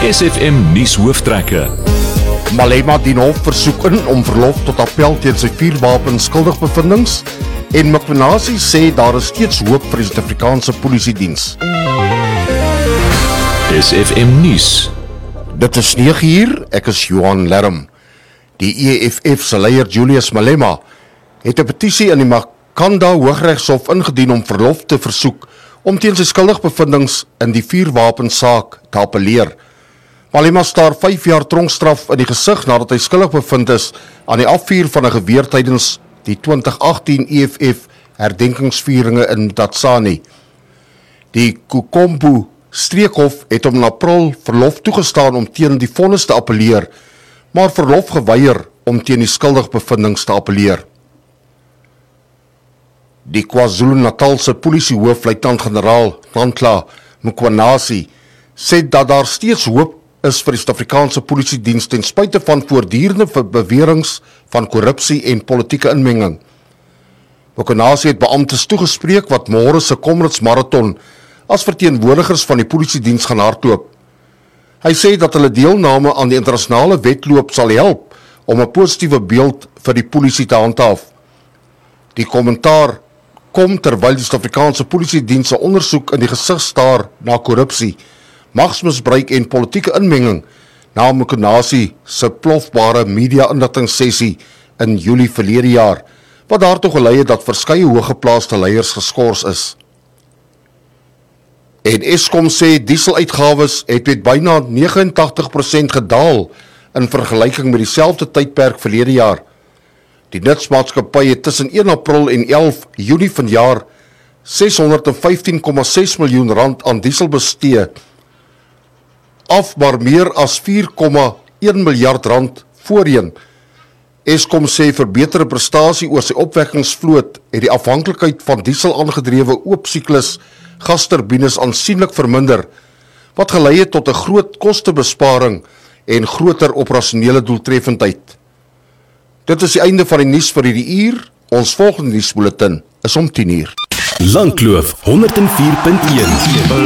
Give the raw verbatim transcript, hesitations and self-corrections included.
S F M nuus hooftrekke. Malema dien hof versoek in om verlof tot appel teen sy vuurwapen skuldigbevindings en Mkhwanazi sê daar is steeds hoop vir die Suid-Afrikaanse Polisiediens. S F M nuus. Dit is nege uur, ek is Johan Lerm. Die E F F se leier Julius Malema het 'n petisie in die Makhanda Hooggeregshof ingedien om verlof te versoek om teen sy skuldigbevindings in die vuurwapensaak te appeleer. Malema staar vyf jaar tronkstraf in die gesig nadat hy skuldig bevind is aan die afvuur van 'n geweer tydens die twintig agtien E F F herdenkingsvieringe in Tatsani. Die Kukombu streekhof het hom in April verlof toegestaan om teen die vonnis te appeleer, maar verlof geweier om teen die skuldigbevindings te appeleer. Die KwaZulu-Natalse polisiehoof luitenant-generaal Nhlanhla Mkhwanazi sê dat daar steeds hoop is vir die Suid-Afrikaanse Polisiediens ten spyte van voortdurende beweringe van korrupsie en politieke inmenging. Mkhwanazi het beamptes toegespreek wat môre se Comrades Marathon as verteenwoordigers van die Polisiediens gaan hardloop. Hy sê dat hulle deelname aan die internasionale wedloop sal help om 'n positiewe beeld vir die polisie te handhaaf. Die kommentaar kom terwyl die Suid-Afrikaanse Polisiediens se ondersoek in die gesig staar na korrupsie, magsmisbruik en politieke inmenging na Mkhwanazi se plofbare media-inligtingssessie in Julie verlede jaar, wat daartoe gelei het dat verskeie hooggeplaaste leiers geskort is. En Eskom sê dieseluitgawes het met byna nege en tagtig persent gedaal in vergelyking met dieselfde tydperk verlede jaar. Die nutsmaatskappy het tussen een April en elf Junie vanjaar ses honderd en vyftien komma ses miljoen rand aan diesel bestee, af maar meer as vier komma een miljard rand voorheen. Eskom sê verbeterde prestasie oor sy opwekkingsvloot het die afhanklikheid van diesel aangedrewe oop siklus gasturbines aansienlik verminder, wat gelei het tot 'n groot kostebesparing en groter operasionele doeltreffendheid. Dit is die einde van die nuus vir hierdie uur. Ons volgende nuusbulletin is om tien uur. Langkloof honderd en vier punt een.